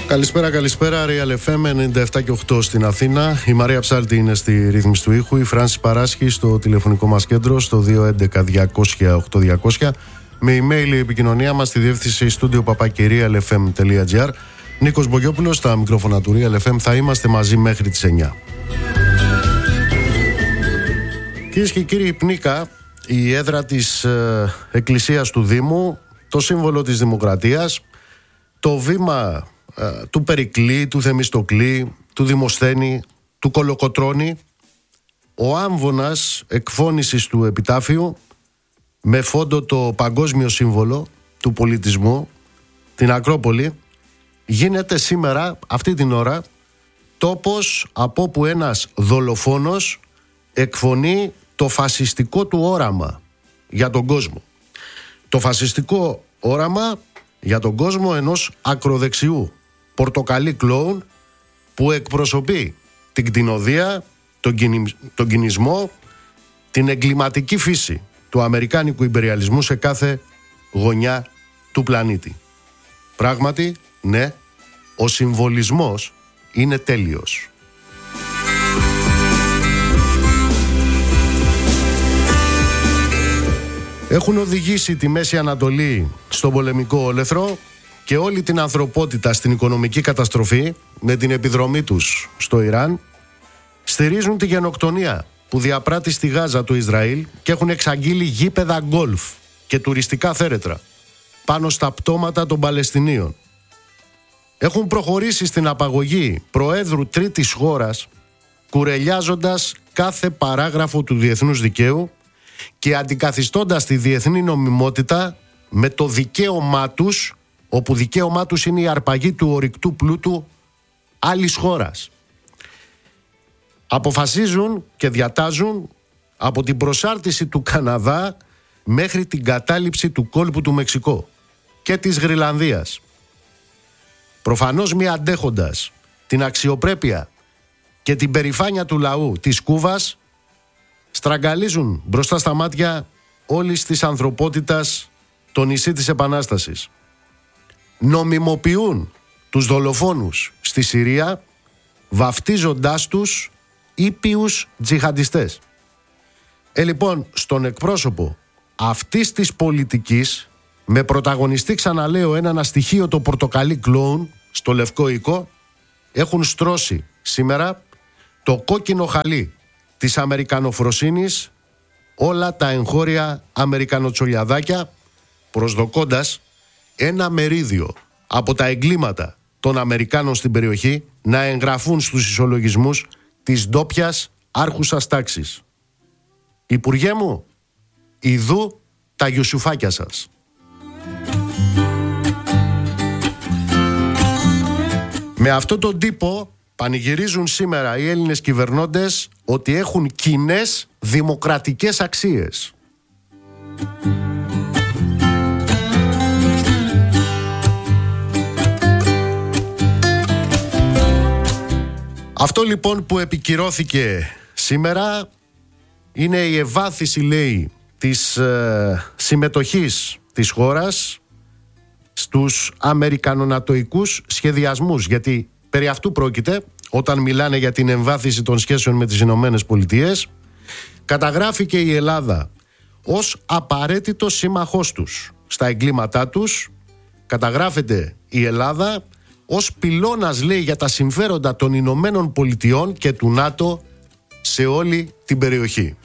Καλησπέρα, Real FM 97 και 8 στην Αθήνα. Η Μαρία Ψάλτη είναι στη ρύθμιση του ήχου. Η Φράνση Παράσχη στο τηλεφωνικό μας κέντρο στο 211-200-8200. Με email η επικοινωνία μας στη διεύθυνση studio@realfm.gr. Νίκος Μπογιόπουλος στα μικρόφωνα του Real FM. Θα είμαστε μαζί μέχρι τις 9. Κυρίες και κύριοι, η Πνίκα, η έδρα της Εκκλησίας του Δήμου, το σύμβολο της Δημοκρατίας, το βήμα του Περικλή, του Θεμιστοκλή, του Δημοσθένη, του Κολοκοτρώνη, ο άμβονας εκφώνησης του επιτάφιου με φόντο το παγκόσμιο σύμβολο του πολιτισμού, την Ακρόπολη, γίνεται σήμερα, αυτή την ώρα, τόπος από όπου ένας δολοφόνος εκφωνεί το φασιστικό του όραμα για τον κόσμο. Το φασιστικό όραμα για τον κόσμο ενός ακροδεξιού πορτοκαλί κλόουν που εκπροσωπεί την κτηνοδία, τον κινησμό, την εγκληματική φύση του αμερικάνικου ιμπεριαλισμού σε κάθε γωνιά του πλανήτη. Πράγματι, ναι, ο συμβολισμός είναι τέλειος. Έχουν οδηγήσει τη Μέση Ανατολή στον πολεμικό όλεθρο και όλη την ανθρωπότητα στην οικονομική καταστροφή με την επιδρομή τους στο Ιράν. Στηρίζουν τη γενοκτονία που διαπράττει στη Γάζα το Ισραήλ και έχουν εξαγγείλει γήπεδα γκολφ και τουριστικά θέρετρα πάνω στα πτώματα των Παλαιστινίων. Έχουν προχωρήσει στην απαγωγή προέδρου τρίτης χώρας, κουρελιάζοντας κάθε παράγραφο του διεθνούς δικαίου και αντικαθιστώντας τη διεθνή νομιμότητα με το δικαίωμά τους, όπου δικαίωμά τους είναι η αρπαγή του ορυκτού πλούτου άλλης χώρας. Αποφασίζουν και διατάζουν από την προσάρτηση του Καναδά μέχρι την κατάληψη του κόλπου του Μεξικό και της Γρυλανδίας. Προφανώς μη αντέχοντας την αξιοπρέπεια και την περηφάνεια του λαού της Κούβας, στραγγαλίζουν μπροστά στα μάτια όλης της ανθρωπότητας το νησί της Επανάστασης. Νομιμοποιούν τους δολοφόνους στη Συρία, βαφτίζοντάς τους ήπιους τζιχαντιστές. Λοιπόν, στον εκπρόσωπο αυτής της πολιτικής, με πρωταγωνιστή, ξαναλέω, έναν αστοιχείο πορτοκαλί κλόουν στο Λευκό Οίκο, έχουν στρώσει σήμερα το κόκκινο χαλί της αμερικανοφροσύνης όλα τα εγχώρια αμερικανοτσολιαδάκια, προσδοκώντας ένα μερίδιο από τα εγκλήματα των Αμερικάνων στην περιοχή να εγγραφούν στους ισολογισμούς της ντόπιας άρχουσας τάξης. Υπουργέ μου, ιδού τα γιουσουφάκια σας. Με αυτόν τον τύπο πανηγυρίζουν σήμερα οι Έλληνες κυβερνώντες ότι έχουν κοινές δημοκρατικές αξίες. Αυτό λοιπόν που επικυρώθηκε σήμερα είναι η ευάθυνση, λέει, της συμμετοχής της χώρας στους αμερικανονατοικούς σχεδιασμούς, γιατί περί αυτού πρόκειται όταν μιλάνε για την εμβάθυνση των σχέσεων με τις Ηνωμένες Πολιτείες. Καταγράφηκε η Ελλάδα ως απαραίτητο σύμμαχός τους στα εγκλήματά τους. Καταγράφεται η Ελλάδα ως πυλώνας, λέει, για τα συμφέροντα των Ηνωμένων Πολιτειών και του ΝΑΤΟ σε όλη την περιοχή.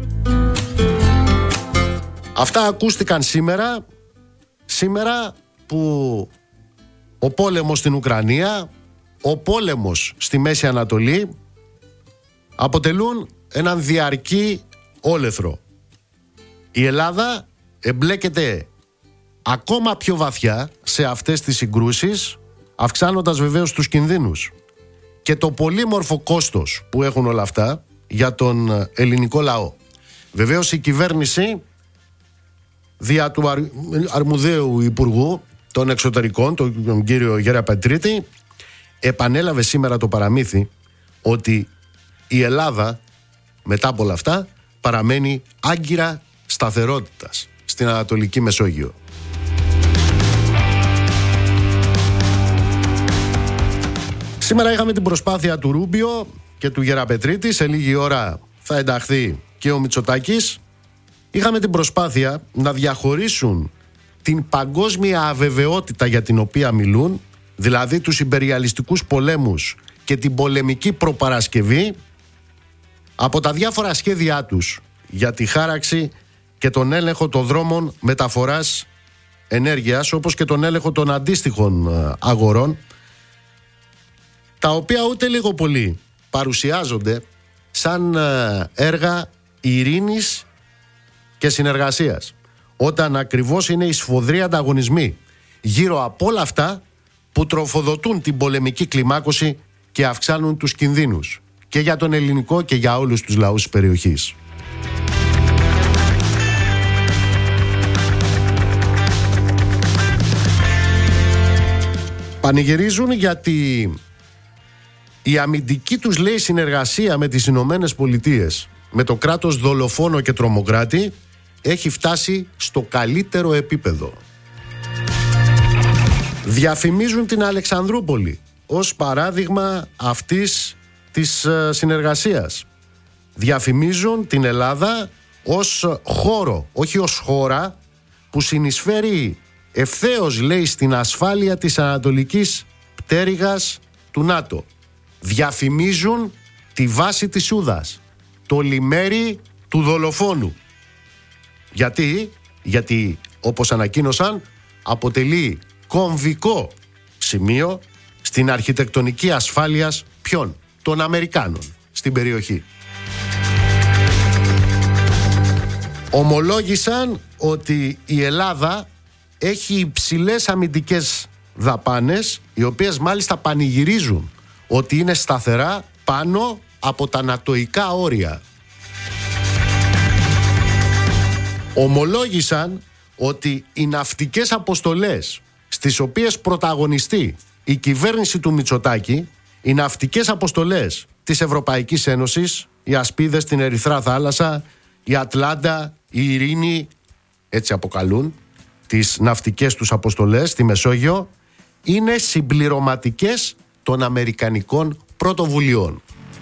Αυτά ακούστηκαν σήμερα που ο πόλεμος στην Ουκρανία, ο πόλεμος στη Μέση Ανατολή αποτελούν έναν διαρκή όλεθρο. Η Ελλάδα εμπλέκεται ακόμα πιο βαθιά σε αυτές τις συγκρούσεις, αυξάνοντας βεβαίως τους κινδύνους και το πολύμορφο κόστος που έχουν όλα αυτά για τον ελληνικό λαό. Βεβαίως η κυβέρνηση δια του αρμουδαίου Υπουργού των Εξωτερικών, τον κύριο Γέρα Πετρίτη, επανέλαβε σήμερα το παραμύθι ότι η Ελλάδα μετά από όλα αυτά παραμένει άγκυρα σταθερότητας στην Ανατολική Μεσόγειο. Σήμερα είχαμε την προσπάθεια του Ρούμπιο και του Γεραπετρίτη. Σε λίγη ώρα θα ενταχθεί και ο Μητσοτάκης. Είχαμε την προσπάθεια να διαχωρίσουν την παγκόσμια αβεβαιότητα για την οποία μιλούν, δηλαδή τους ιμπεριαλιστικούς πολέμους και την πολεμική προπαρασκευή, από τα διάφορα σχέδιά τους για τη χάραξη και τον έλεγχο των δρόμων μεταφοράς ενέργειας, όπως και τον έλεγχο των αντίστοιχων αγορών, τα οποία ούτε λίγο πολύ παρουσιάζονται σαν έργα ειρήνης και συνεργασίας, όταν ακριβώς είναι οι σφοδροί ανταγωνισμοί γύρω από όλα αυτά που τροφοδοτούν την πολεμική κλιμάκωση και αυξάνουν τους κινδύνους και για τον ελληνικό και για όλους τους λαούς της περιοχής. Πανηγυρίζουν γιατί η αμυντική τους, λέει, συνεργασία με τις Ηνωμένες Πολιτείες, με το κράτος δολοφόνο και τρομοκράτη, έχει φτάσει στο καλύτερο επίπεδο. Διαφημίζουν την Αλεξανδρούπολη ως παράδειγμα αυτής της συνεργασίας. Διαφημίζουν την Ελλάδα ως χώρο, όχι ως χώρα, που συνεισφέρει ευθέως, λέει, στην ασφάλεια της ανατολικής πτέρυγας του ΝΑΤΟ. Διαφημίζουν τη βάση της Σούδας, το λιμέρι του δολοφόνου. Γιατί όπως ανακοίνωσαν, αποτελεί κομβικό σημείο στην αρχιτεκτονική ασφάλειας ποιων? Των Αμερικάνων στην περιοχή. Ομολόγησαν ότι η Ελλάδα έχει υψηλές αμυντικές δαπάνες, οι οποίες μάλιστα πανηγυρίζουν ότι είναι σταθερά πάνω από τα νατοϊκά όρια. Ομολόγησαν ότι οι ναυτικές αποστολές στις οποίες πρωταγωνιστεί η κυβέρνηση του Μητσοτάκη, οι ναυτικές αποστολές της Ευρωπαϊκής Ένωσης, οι Ασπίδες στην Ερυθρά Θάλασσα, η Ατλάντα, η Ειρήνη, έτσι αποκαλούν τις ναυτικές τους αποστολές στη Μεσόγειο, είναι συμπληρωματικές των αμερικανικών πρωτοβουλειών.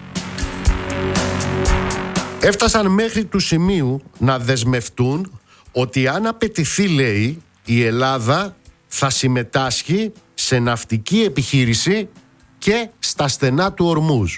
Έφτασαν μέχρι του σημείου να δεσμευτούν ότι αν απαιτηθεί, λέει, η Ελλάδα θα συμμετάσχει σε ναυτική επιχείρηση και στα στενά του Ορμούζ.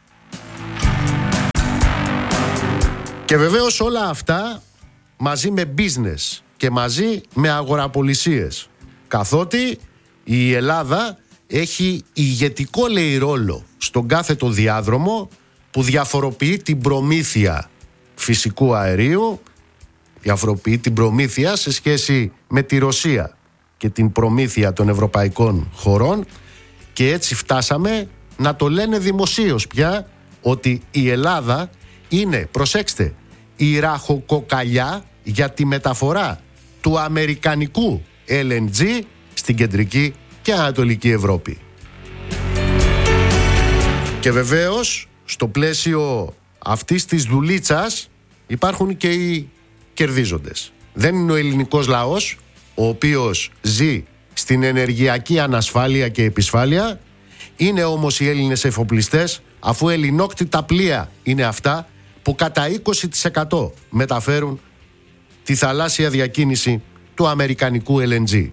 Και βεβαίως όλα αυτά μαζί με business και μαζί με αγοραπολισίες, καθότι η Ελλάδα έχει ηγετικό, λέει, ρόλο στον κάθετο διάδρομο που διαφοροποιεί την προμήθεια φυσικού αερίου, διαφοροποιεί την προμήθεια σε σχέση με τη Ρωσία και την προμήθεια των ευρωπαϊκών χωρών, και έτσι φτάσαμε να το λένε δημοσίως πια ότι η Ελλάδα είναι, προσέξτε, η ραχοκοκαλιά για τη μεταφορά του αμερικανικού LNG στην κεντρική και ανατολική Ευρώπη. Και βεβαίως στο πλαίσιο αυτής της δουλίτσας υπάρχουν και οι κερδίζοντες. Δεν είναι ο ελληνικός λαός, ο οποίος ζει στην ενεργειακή ανασφάλεια και επισφάλεια. Είναι όμως οι Έλληνες εφοπλιστές, αφού ελληνόκτητα πλοία είναι αυτά που κατά 20% μεταφέρουν τη θαλάσσια διακίνηση του αμερικανικού LNG.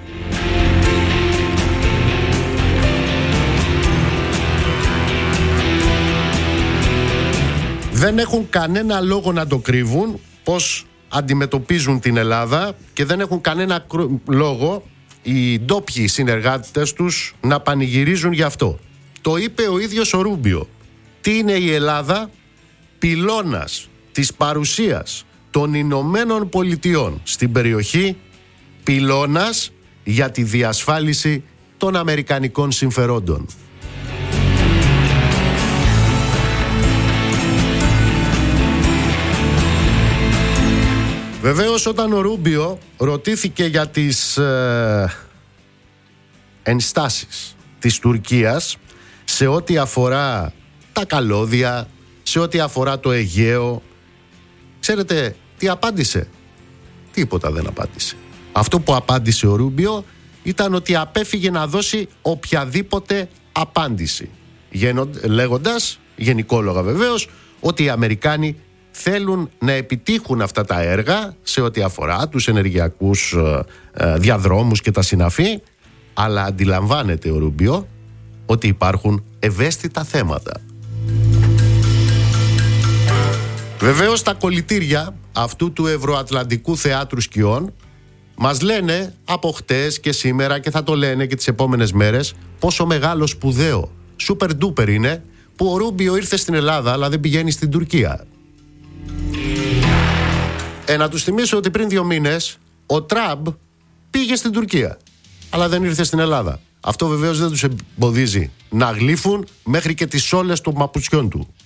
Δεν έχουν κανένα λόγο να το κρύβουν πώς αντιμετωπίζουν την Ελλάδα, και δεν έχουν κανένα λόγο οι ντόπιοι συνεργάτες τους να πανηγυρίζουν γι' αυτό. Το είπε ο ίδιος ο Ρούμπιο. Τι είναι η Ελλάδα? Πυλώνας της παρουσίας των Ηνωμένων Πολιτειών στην περιοχή, πυλώνας για τη διασφάλιση των αμερικανικών συμφερόντων. Βεβαίως, όταν ο Ρούμπιο ρωτήθηκε για τις ενστάσεις της Τουρκίας σε ό,τι αφορά τα καλώδια, σε ό,τι αφορά το Αιγαίο, ξέρετε τι απάντησε? Τίποτα δεν απάντησε. Αυτό που απάντησε ο Ρούμπιο ήταν ότι απέφυγε να δώσει οποιαδήποτε απάντηση, λέγοντας, γενικόλογα βεβαίως, ότι οι Αμερικάνοι θέλουν να επιτύχουν αυτά τα έργα σε ό,τι αφορά τους ενεργειακούς διαδρόμους και τα συναφή, αλλά αντιλαμβάνεται ο Ρούμπιο ότι υπάρχουν ευαίσθητα θέματα. Βεβαίως τα κολλητήρια αυτού του ευρωατλαντικού θεάτρου σκιών μας λένε από χτες και σήμερα, και θα το λένε και τις επόμενες μέρες, πόσο μεγάλο σπουδαίο, σούπερ ντούπερ είναι που ο Ρούμπιο ήρθε στην Ελλάδα αλλά δεν πηγαίνει στην Τουρκία. Να τους θυμίσω ότι πριν 2 μήνες ο Τραμπ πήγε στην Τουρκία αλλά δεν ήρθε στην Ελλάδα. Αυτό βεβαίως δεν τους εμποδίζει να γλύφουν μέχρι και τις σόλες των μαπουτσιών του.